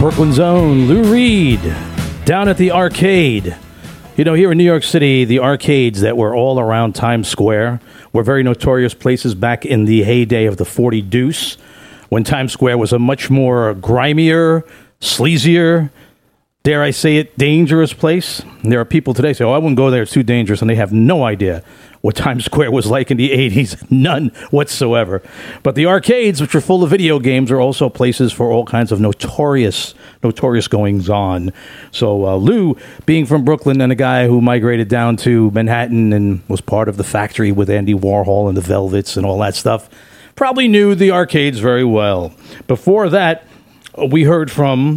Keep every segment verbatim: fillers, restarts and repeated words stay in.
Brooklyn's own Lou Reed, down at the arcade. You know, here in New York City, the arcades that were all around Times Square were very notorious places back in the heyday of the forty Deuce, when Times Square was a much more grimier, sleazier, dare I say it, dangerous place. And there are people today say, oh, I wouldn't go there, it's too dangerous, and they have no idea what Times Square was like in the eighties. None whatsoever. But the arcades, which are full of video games, are also places for all kinds of notorious, notorious goings-on. So uh, Lou, being from Brooklyn and a guy who migrated down to Manhattan and was part of the factory with Andy Warhol and the Velvets and all that stuff, probably knew the arcades very well. Before that, we heard from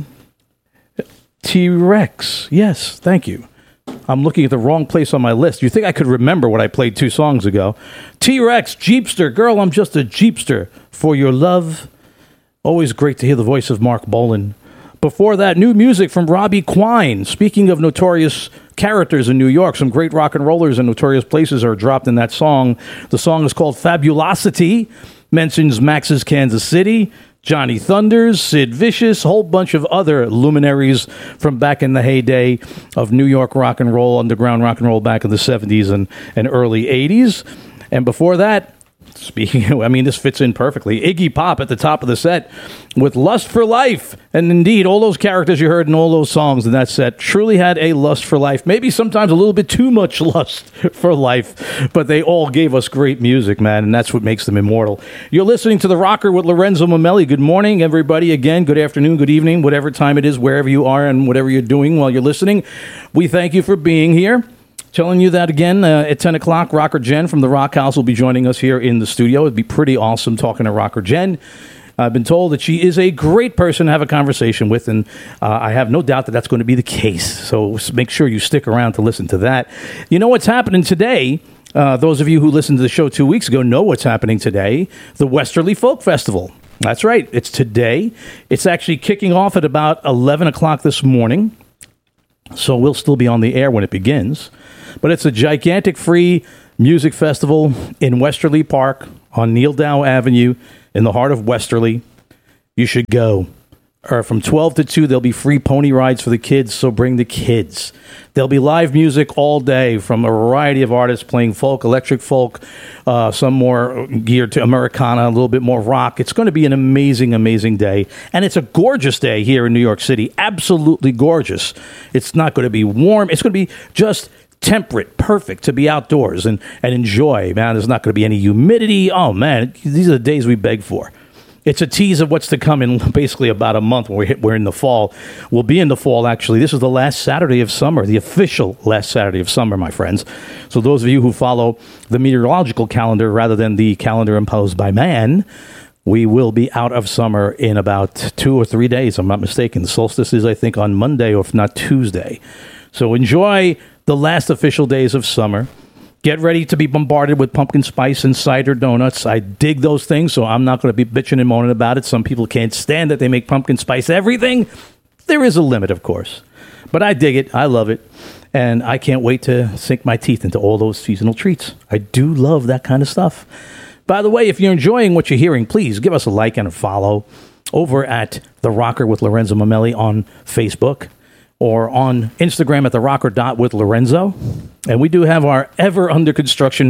T-Rex. Yes, thank you. I'm looking at the wrong place on my list. You think I could remember what I played two songs ago? T-Rex, Jeepster. Girl, I'm just a Jeepster. For your love. Always great to hear the voice of Mark Bolan. Before that, new music from Robbie Quine. Speaking of notorious characters in New York, some great rock and rollers and notorious places are dropped in that song. The song is called Fabulosity. Mentions Max's Kansas City, Johnny Thunders, Sid Vicious, a whole bunch of other luminaries from back in the heyday of New York rock and roll, underground rock and roll back in the seventies and, and early eighties. And before that, speaking of, I mean, this fits in perfectly. Iggy Pop at the top of the set with Lust for Life. And indeed, all those characters you heard in all those songs in that set truly had a lust for life. Maybe sometimes a little bit too much lust for life, but they all gave us great music, man, and that's what makes them immortal. You're listening to The Rocker with Lorenzo Mameli. Good morning, everybody. Again, good afternoon, good evening, whatever time it is, wherever you are and whatever you're doing while you're listening. We thank you for being here. Telling you that again uh, at ten o'clock, Rocker Jen from the Rock House will be joining us here in the studio. It'd be pretty awesome talking to Rocker Jen. I've been told that she is a great person to have a conversation with, and uh, I have no doubt that that's going to be the case. So make sure you stick around to listen to that. You know what's happening today? Uh, those of you who listened to the show two weeks ago know what's happening today. The Westerly Folk Festival. That's right. It's today. It's actually kicking off at about eleven o'clock this morning. So we'll still be on the air when it begins. But it's a gigantic free music festival in Westerly Park on Neil Dow Avenue in the heart of Westerly. You should go. Or from twelve to two, there'll be free pony rides for the kids, so bring the kids. There'll be live music all day from a variety of artists playing folk, electric folk, uh, some more geared to Americana, a little bit more rock. It's going to be an amazing, amazing day. And it's a gorgeous day here in New York City. Absolutely gorgeous. It's not going to be warm. It's going to be just temperate, perfect to be outdoors and, and enjoy, man. There's not going to be any humidity. Oh, man, these are the days we beg for. It's a tease of what's to come in basically about a month when we're, hit, we're in the fall. We'll be in the fall, actually. This is the last Saturday of summer, the official last Saturday of summer, my friends. So those of you who follow the meteorological calendar rather than the calendar imposed by man, we will be out of summer in about two or three days, I'm not mistaken. The solstice is, I think, on Monday or if not Tuesday. So enjoy the last official days of summer. Get ready to be bombarded with pumpkin spice and cider donuts. I dig those things, so I'm not going to be bitching and moaning about it. Some people can't stand that they make pumpkin spice everything. There is a limit, of course. But I dig it. I love it. And I can't wait to sink my teeth into all those seasonal treats. I do love that kind of stuff. By the way, if you're enjoying what you're hearing, please give us a like and a follow over at The Rocker with Lorenzo Mameli on Facebook, or on Instagram at the rocker dot with Lorenzo. And we do have our ever under construction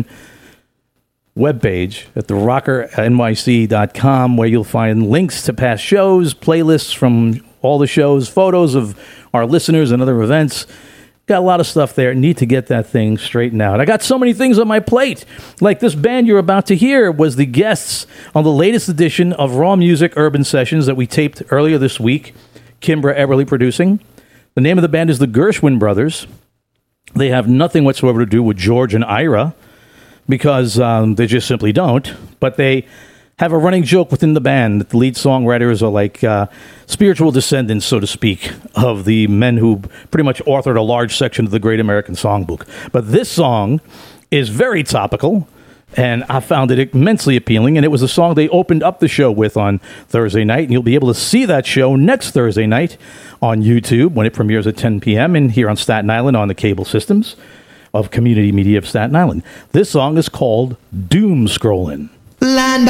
webpage at the rocker N Y C dot com, where you'll find links to past shows, playlists from all the shows, photos of our listeners and other events. Got a lot of stuff there. Need to get that thing straightened out. I got so many things on my plate. Like this band you're about to hear was the guests on the latest edition of Raw Music Urban Sessions that we taped earlier this week. Kimbra Eberly producing. The name of the band is the Gershwin Brothers. They have nothing whatsoever to do with George and Ira because um, they just simply don't. But they have a running joke within the band that the lead songwriters are like uh, spiritual descendants, so to speak, of the men who pretty much authored a large section of the Great American Songbook. But this song is very topical, and I found it immensely appealing, and it was a song they opened up the show with on Thursday night, and you'll be able to see that show next Thursday night on YouTube when it premieres at ten p.m. and here on Staten Island on the cable systems of Community Media of Staten Island. This song is called Doom Scrollin'. Land